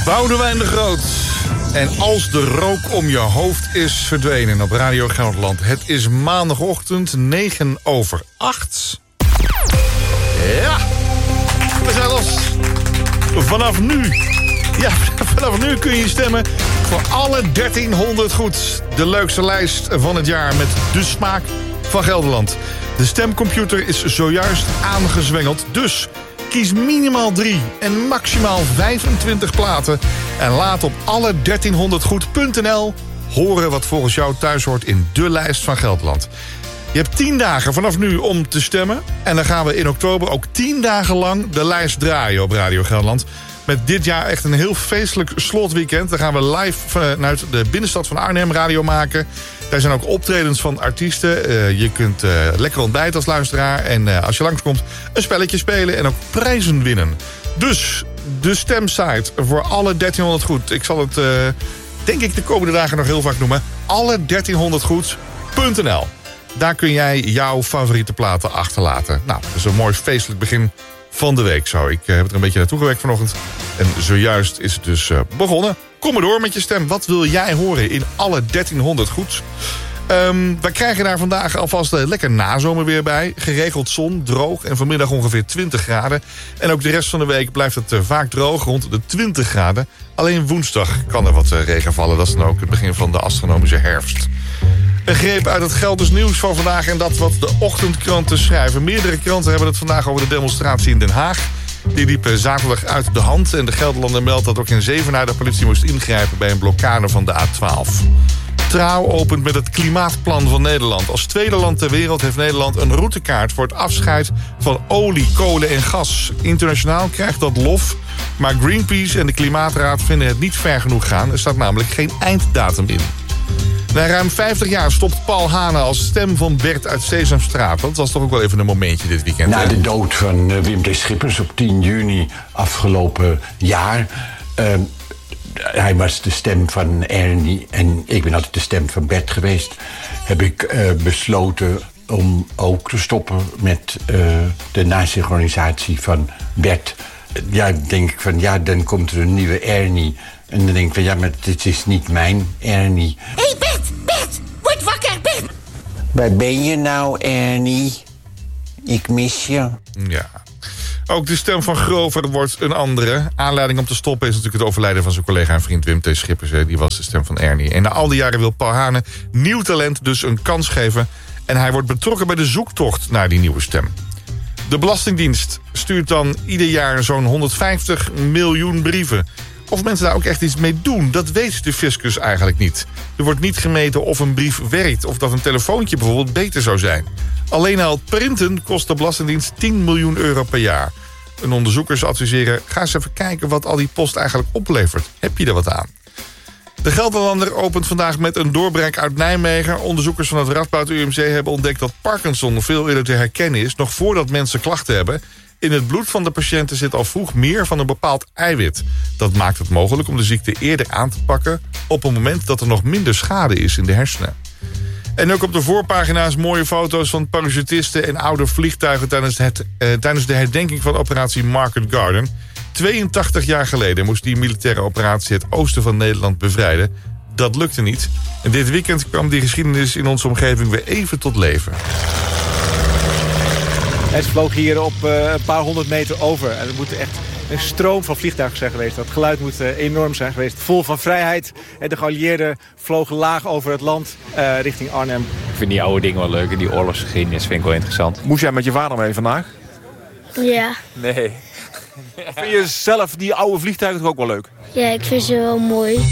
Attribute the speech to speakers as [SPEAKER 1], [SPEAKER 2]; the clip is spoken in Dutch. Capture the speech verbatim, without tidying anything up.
[SPEAKER 1] Boudewijn de Groot. En als de rook om je hoofd is verdwenen op Radio Gelderland. Het is maandagochtend, negen over acht. Ja, we zijn los. Vanaf nu, ja, vanaf nu kun je stemmen voor alle dertienhonderd goed. De leukste lijst van het jaar met de smaak van Gelderland. De stemcomputer is zojuist aangezwengeld, dus kies minimaal drie en maximaal vijfentwintig platen. En laat op alle dertienhonderd goed punt n l horen wat volgens jou thuis hoort in de lijst van Gelderland. Je hebt tien dagen vanaf nu om te stemmen. En dan gaan we in oktober ook tien dagen lang de lijst draaien op Radio Gelderland. Met dit jaar echt een heel feestelijk slotweekend. Dan gaan we live vanuit de binnenstad van Arnhem radio maken. Daar zijn ook optredens van artiesten. Uh, je kunt uh, lekker ontbijten als luisteraar. En uh, als je langskomt een spelletje spelen en ook prijzen winnen. Dus de stemsite voor alle dertienhonderd goed. Ik zal het, uh, denk ik, de komende dagen nog heel vaak noemen. alle dertienhonderd goed punt n l. Daar kun jij jouw favoriete platen achterlaten. Nou, dat is een mooi feestelijk begin van de week zo. Ik uh, heb er een beetje naartoe gewerkt vanochtend. En zojuist is het dus uh, begonnen. Kom maar door met je stem. Wat wil jij horen in alle dertienhonderd goed? Um, wij krijgen daar vandaag alvast uh, lekker nazomerweer bij. Geregeld zon, droog en vanmiddag ongeveer twintig graden. En ook de rest van de week blijft het uh, vaak droog, rond de twintig graden. Alleen woensdag kan er wat uh, regen vallen. Dat is dan ook het begin van de astronomische herfst. Een greep uit het Gelders nieuws van vandaag en dat wat de ochtendkranten schrijven. Meerdere kranten hebben het vandaag over de demonstratie in Den Haag. Die liep zaterdag uit de hand en de Gelderlander meldt dat ook in Zevenaar de politie moest ingrijpen bij een blokkade van de A twaalf. Trouw opent met het klimaatplan van Nederland. Als tweede land ter wereld heeft Nederland een routekaart voor het afscheid van olie, kolen en gas. Internationaal krijgt dat lof, maar Greenpeace en de Klimaatraad vinden het niet ver genoeg gaan. Er staat namelijk geen einddatum in. Na ruim vijftig jaar stopt Paul Hane als stem van Bert uit Sesamstraat. Dat was toch ook wel even een momentje dit weekend.
[SPEAKER 2] Na de dood van uh, Wim T. Schippers op tien juni afgelopen jaar. Uh, hij was de stem van Ernie en ik ben altijd de stem van Bert geweest. Heb ik uh, besloten om ook te stoppen met uh, de nazi-organisatie van Bert. Ja, denk ik van ja, dan komt er een nieuwe Ernie. En dan denk ik van ja, maar dit is niet mijn Ernie.
[SPEAKER 3] Hé hey Bert, Bert, word wakker, Bert!
[SPEAKER 2] Waar ben je nou, Ernie? Ik mis je.
[SPEAKER 1] Ja. Ook de stem van Grover wordt een andere. Aanleiding om te stoppen is natuurlijk het overlijden van zijn collega en vriend Wim T. Schippers. Die was de stem van Ernie. En na al die jaren wil Paul Hane nieuw talent dus een kans geven. En hij wordt betrokken bij de zoektocht naar die nieuwe stem. De Belastingdienst stuurt dan ieder jaar zo'n honderdvijftig miljoen brieven. Of mensen daar ook echt iets mee doen, dat weet de fiscus eigenlijk niet. Er wordt niet gemeten of een brief werkt of dat een telefoontje bijvoorbeeld beter zou zijn. Alleen al het printen kost de Belastingdienst tien miljoen euro per jaar. En onderzoekers adviseren, ga eens even kijken wat al die post eigenlijk oplevert. Heb je er wat aan? De Gelderlander opent vandaag met een doorbraak uit Nijmegen. Onderzoekers van het Radboud U M C hebben ontdekt dat Parkinson veel eerder te herkennen is, nog voordat mensen klachten hebben. In het bloed van de patiënten zit al vroeg meer van een bepaald eiwit. Dat maakt het mogelijk om de ziekte eerder aan te pakken op een moment dat er nog minder schade is in de hersenen. En ook op de voorpagina's mooie foto's van parachutisten en oude vliegtuigen tijdens, het, eh, tijdens de herdenking van operatie Market Garden. tweeëntachtig jaar geleden moest die militaire operatie het oosten van Nederland bevrijden. Dat lukte niet. En dit weekend kwam die geschiedenis in onze omgeving weer even tot leven.
[SPEAKER 4] Het vloog hier op uh, een paar honderd meter over. En het moet echt een stroom van vliegtuigen zijn geweest. Dat geluid moet uh, enorm zijn geweest. Vol van vrijheid. En de geallieerden vlogen laag over het land uh, richting Arnhem.
[SPEAKER 5] Ik vind die oude dingen wel leuk. En die oorlogsgeschiedenis vind ik wel interessant.
[SPEAKER 4] Moest jij met je vader mee vandaag?
[SPEAKER 6] Ja.
[SPEAKER 5] Nee.
[SPEAKER 4] Vind je zelf die oude vliegtuigen toch ook wel leuk?
[SPEAKER 6] Ja, ik vind ze wel mooi.